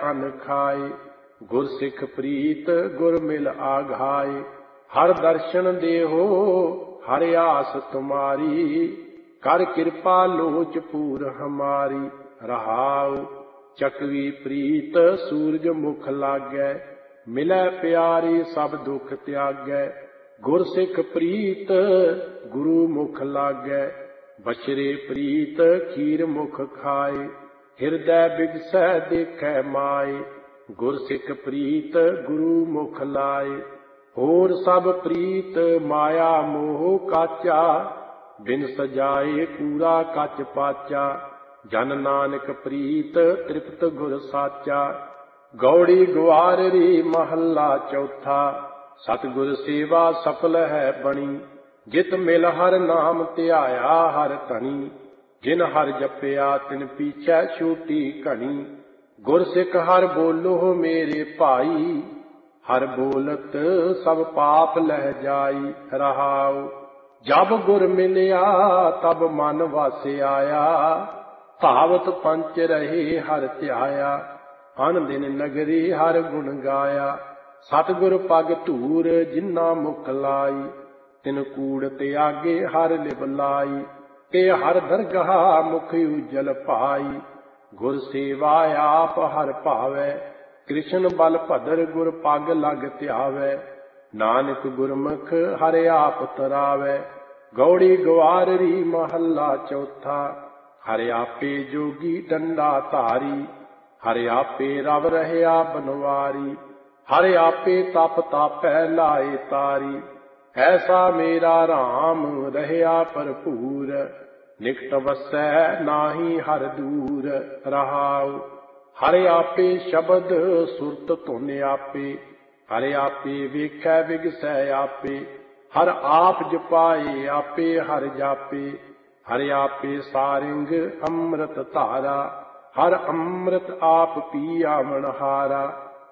अन खाए। गुर सिख प्रीत गुर मिल आघाए। हर दर्शन देहो हर आस तुम्हारी। कर कृपा लोच पूर हमारी। रहाउ चकवी प्रीत सूरज मुख लागै। मिलै प्यारी सब दुख त्यागै। गुर सिख प्रीत गुरु मुख लागै। बछरे प्रीत खीर मुख खाए। हिरदै बिगसै देखै माए। गुर सिख प्रीत गुरु मुख लाए। होर सब प्रीत माया मोह काचा। बिन सजाए पूरा कच पाचा। जन नानक प्रीत तृप्त गुर साचा। गौड़ी ग्वाररी महला चौथा। सतगुर सेवा सफल है बनी। जित मिल हर नाम ध्याया हर धनी। जिन हर जपया तिन पीछै छूटी घनी। गुर सिख हर बोलो मेरे भाई। हर बोलत सब पाप लह जाई। रहाओ जब गुर मिलिया तब मन वासे आया। भावत पंच रहे हर ध्याया। अन दिन नगरी हर गुण गाया। सतगुर पग धूर जिन्ना मुख लाई। तिन कूड़ त्यागे हर लिव लाई। ते हर दरगाह मुख उजल पाई। गुर सेवा आप हर भावै। कृष्ण बल भदर गुर पग लग ध्यावै। नानक गुरमुख हर आप तरावै। गौड़ी ग्वाररी महला चौथा। हर आपे जोगी डंडा धारी। हर आपे रव रहया बनवारी। हर आपे तप तापै लाए तारी। ऐसा मेरा राम रहया भरपूर। निकट वसै नाही हर दूर। रहाओ हर आपे शब्द सुरत धुन आपे। हर आपे वेखै विगसै आपे। हर आप जपाए आपे हर जापे। हर आपे सारिंग अमृत धारा। हर अमृत आप पिया मनहारा।